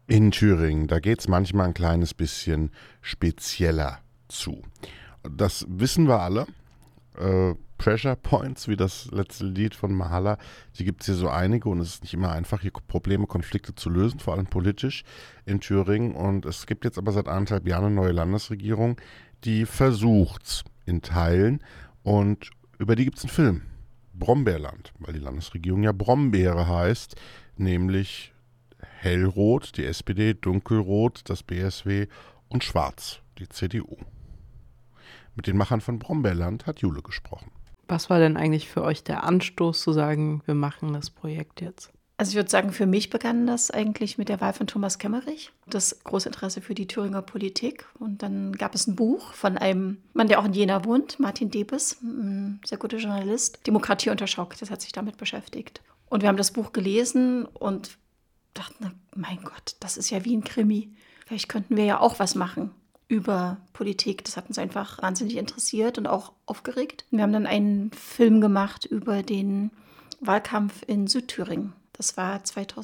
In Thüringen, da geht es manchmal ein kleines bisschen spezieller zu. Das wissen wir alle. Pressure Points, wie das letzte Lied von Mahala, die gibt es hier so einige und es ist nicht immer einfach, hier Probleme, Konflikte zu lösen, vor allem politisch in Thüringen. Und es gibt jetzt aber seit 1,5 Jahren eine neue Landesregierung, die versucht's in Teilen und über die gibt es einen Film. Brombeerland, weil die Landesregierung ja Brombeere heißt, nämlich hellrot, die SPD, dunkelrot, das BSW und schwarz, die CDU. Mit den Machern von Brombeerland hat Jule gesprochen. Was war denn eigentlich für euch der Anstoß zu sagen, wir machen das Projekt jetzt? Also ich würde sagen, für mich begann das eigentlich mit der Wahl von Thomas Kemmerich. Das große Interesse für die Thüringer Politik. Und dann gab es ein Buch von einem Mann, der auch in Jena wohnt, Martin Debes, ein sehr guter Journalist. Demokratie unter Schock, das hat sich damit beschäftigt. Und wir haben das Buch gelesen und dachten, mein Gott, das ist ja wie ein Krimi. Vielleicht könnten wir ja auch was machen über Politik. Das hat uns einfach wahnsinnig interessiert und auch aufgeregt. Wir haben dann einen Film gemacht über den Wahlkampf in Südthüringen. Das war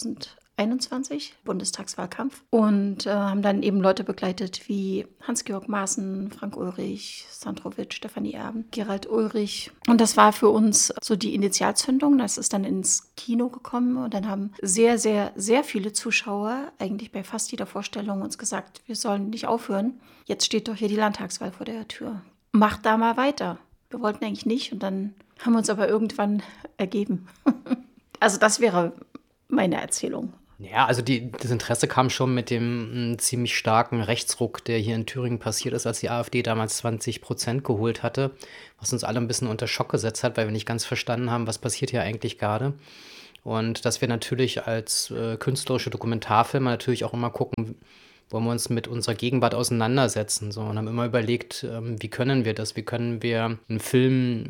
2021, Bundestagswahlkampf. Und haben dann eben Leute begleitet wie Hans-Georg Maaßen, Frank Ulrich, Sandrowitsch, Stefanie Erben, Gerald Ulrich. Und das war für uns so die Initialzündung. Das ist dann ins Kino gekommen. Und dann haben sehr, sehr, sehr viele Zuschauer eigentlich bei fast jeder Vorstellung uns gesagt, wir sollen nicht aufhören. Jetzt steht doch hier die Landtagswahl vor der Tür. Macht da mal weiter. Wir wollten eigentlich nicht. Und dann haben wir uns aber irgendwann ergeben. Also das wäre meine Erzählung. Ja, also das Interesse kam schon mit dem ziemlich starken Rechtsruck, der hier in Thüringen passiert ist, als die AfD damals 20% geholt hatte, was uns alle ein bisschen unter Schock gesetzt hat, weil wir nicht ganz verstanden haben, was passiert hier eigentlich gerade. Und dass wir natürlich als künstlerische Dokumentarfilmer natürlich auch immer gucken, wollen wir uns mit unserer Gegenwart auseinandersetzen. So, und haben immer überlegt, wie können wir das? Wie können wir einen Film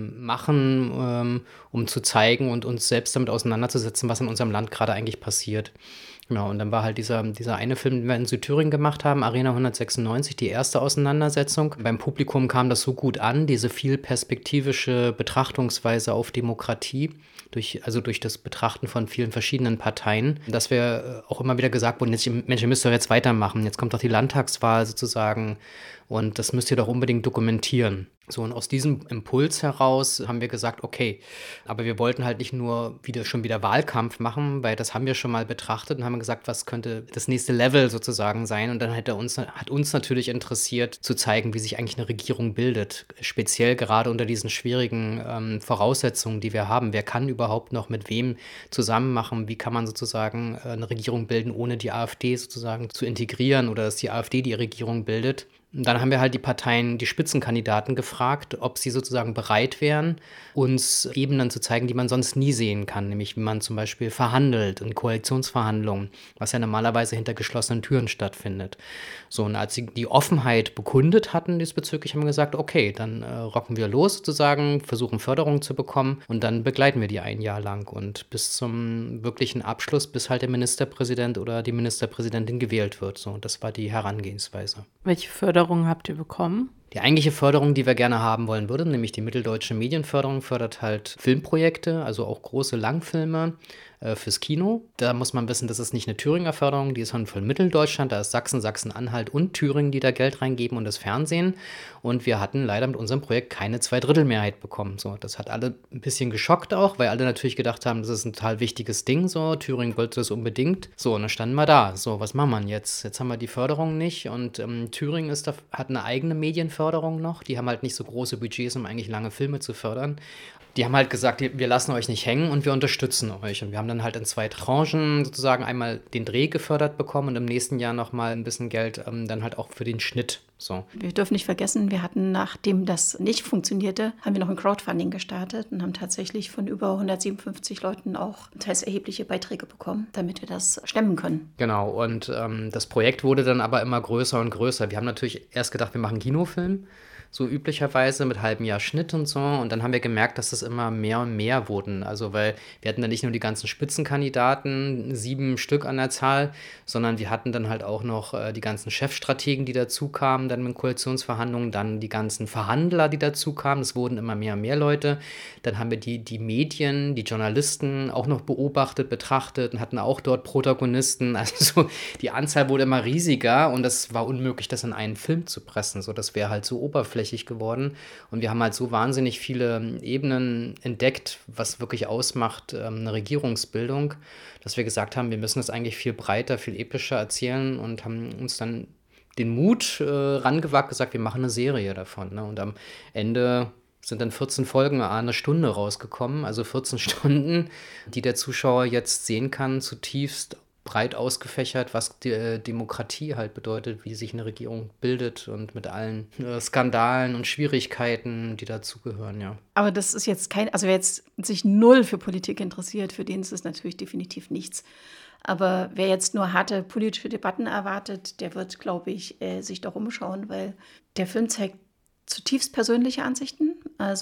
machen, um zu zeigen und uns selbst damit auseinanderzusetzen, was in unserem Land gerade eigentlich passiert. Genau, und dann war halt dieser eine Film, den wir in Südthüringen gemacht haben, Arena 196, die erste Auseinandersetzung. Beim Publikum kam das so gut an, diese viel perspektivische Betrachtungsweise auf Demokratie, durch das Betrachten von vielen verschiedenen Parteien, dass wir auch immer wieder gesagt wurden, Mensch, ihr müsst doch jetzt weitermachen, jetzt kommt doch die Landtagswahl sozusagen und das müsst ihr doch unbedingt dokumentieren. So, und aus diesem Impuls heraus haben wir gesagt, okay, aber wir wollten halt nicht nur schon wieder Wahlkampf machen, weil das haben wir schon mal betrachtet und haben gesagt, was könnte das nächste Level sozusagen sein. Und dann hat uns natürlich interessiert, zu zeigen, wie sich eigentlich eine Regierung bildet. Speziell gerade unter diesen schwierigen Voraussetzungen, die wir haben. Wer kann überhaupt noch mit wem zusammen machen? Wie kann man sozusagen eine Regierung bilden, ohne die AfD sozusagen zu integrieren oder dass die AfD die Regierung bildet? Und dann haben wir halt die Parteien, die Spitzenkandidaten gefragt, ob sie sozusagen bereit wären, uns Ebenen zu zeigen, die man sonst nie sehen kann, nämlich wie man zum Beispiel verhandelt in Koalitionsverhandlungen, was ja normalerweise hinter geschlossenen Türen stattfindet. So, und als sie die Offenheit bekundet hatten diesbezüglich, haben wir gesagt, okay, dann rocken wir los sozusagen, versuchen Förderung zu bekommen und dann begleiten wir die ein Jahr lang und bis zum wirklichen Abschluss, bis halt der Ministerpräsident oder die Ministerpräsidentin gewählt wird. So, das war die Herangehensweise. Welche Förderung habt ihr bekommen? Die eigentliche Förderung, die wir gerne haben wollen würden, nämlich die Mitteldeutsche Medienförderung, fördert halt Filmprojekte, also auch große Langfilme fürs Kino. Da muss man wissen, das ist nicht eine Thüringer Förderung, die ist von Mitteldeutschland, da ist Sachsen, Sachsen-Anhalt und Thüringen, die da Geld reingeben und das Fernsehen. Und wir hatten leider mit unserem Projekt keine Zweidrittelmehrheit bekommen. So, das hat alle ein bisschen geschockt auch, weil alle natürlich gedacht haben, das ist ein total wichtiges Ding, so, Thüringen wollte das unbedingt. So, und dann standen wir da. So, was machen wir jetzt? Jetzt haben wir die Förderung nicht und Thüringen hat eine eigene Medienförderung noch. Die haben halt nicht so große Budgets, um eigentlich lange Filme zu fördern. Die haben halt gesagt, wir lassen euch nicht hängen und wir unterstützen euch. Und wir haben dann halt in 2 Tranchen sozusagen einmal den Dreh gefördert bekommen und im nächsten Jahr nochmal ein bisschen Geld dann halt auch für den Schnitt. So. Wir dürfen nicht vergessen, wir hatten, nachdem das nicht funktionierte, haben wir noch ein Crowdfunding gestartet und haben tatsächlich von über 157 Leuten auch teils erhebliche Beiträge bekommen, damit wir das stemmen können. Genau, und das Projekt wurde dann aber immer größer und größer. Wir haben natürlich erst gedacht, wir machen einen Kinofilm. so üblicherweise mit halbem Jahr Schnitt und so. Und dann haben wir gemerkt, dass es immer mehr und mehr wurden. Also weil wir hatten dann nicht nur die ganzen Spitzenkandidaten, 7 Stück an der Zahl, sondern wir hatten dann halt auch noch die ganzen Chefstrategen, die dazu kamen, dann mit Koalitionsverhandlungen, dann die ganzen Verhandler, die dazu kamen. Es wurden immer mehr und mehr Leute. Dann haben wir die Medien, die Journalisten auch noch beobachtet, betrachtet und hatten auch dort Protagonisten. Also die Anzahl wurde immer riesiger und es war unmöglich, das in einen Film zu pressen. So, das wäre halt so oberflächlich geworden. Und wir haben halt so wahnsinnig viele Ebenen entdeckt, was wirklich ausmacht, eine Regierungsbildung, dass wir gesagt haben, wir müssen das eigentlich viel breiter, viel epischer erzählen und haben uns dann den Mut rangewagt, gesagt, wir machen eine Serie davon. Ne? Und am Ende sind dann 14 Folgen, eine Stunde rausgekommen, also 14 Stunden, die der Zuschauer jetzt sehen kann, zutiefst breit ausgefächert, was die Demokratie halt bedeutet, wie sich eine Regierung bildet und mit allen Skandalen und Schwierigkeiten, die dazugehören, ja. Aber das ist jetzt also wer jetzt sich null für Politik interessiert, für den ist es natürlich definitiv nichts. Aber wer jetzt nur harte politische Debatten erwartet, der wird, glaube ich, sich doch umschauen, weil der Film zeigt zutiefst persönliche Ansichten. Also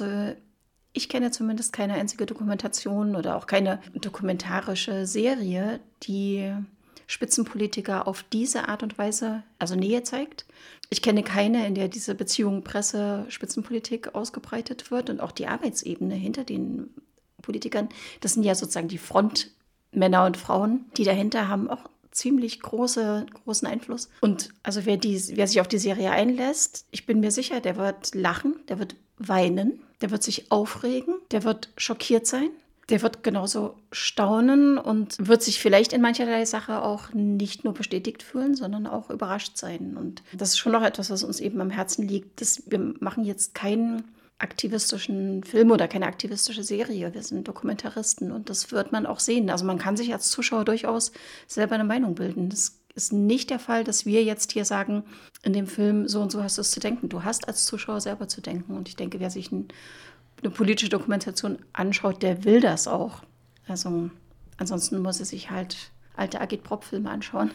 ich kenne zumindest keine einzige Dokumentation oder auch keine dokumentarische Serie, die Spitzenpolitiker auf diese Art und Weise, also Nähe zeigt. Ich kenne keine, in der diese Beziehung Presse-Spitzenpolitik ausgebreitet wird und auch die Arbeitsebene hinter den Politikern. Das sind ja sozusagen die Frontmänner und Frauen, die dahinter haben auch ziemlich großen Einfluss. Und also wer sich auf die Serie einlässt, ich bin mir sicher, der wird lachen, der wird weinen, der wird sich aufregen, der wird schockiert sein, der wird genauso staunen und wird sich vielleicht in mancherlei Sache auch nicht nur bestätigt fühlen, sondern auch überrascht sein. Und das ist schon noch etwas, was uns eben am Herzen liegt. Wir machen jetzt keinen aktivistischen Film oder keine aktivistische Serie. Wir sind Dokumentaristen und das wird man auch sehen. Also man kann sich als Zuschauer durchaus selber eine Meinung bilden. Das ist nicht der Fall, dass wir jetzt hier sagen, in dem Film so und so hast du es zu denken. Du hast als Zuschauer selber zu denken. Und ich denke, wer sich eine politische Dokumentation anschaut, der will das auch. Also ansonsten muss er sich halt alte Agitprop-Filme anschauen.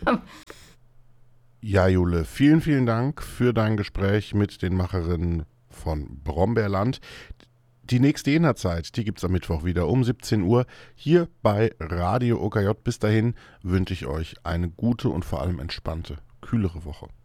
Ja, Jule, vielen, vielen Dank für dein Gespräch mit den Macherinnen von Brombeerland. Die nächste Jenerzeit, die gibt es am Mittwoch wieder um 17 Uhr hier bei Radio OKJ. Bis dahin wünsche ich euch eine gute und vor allem entspannte, kühlere Woche.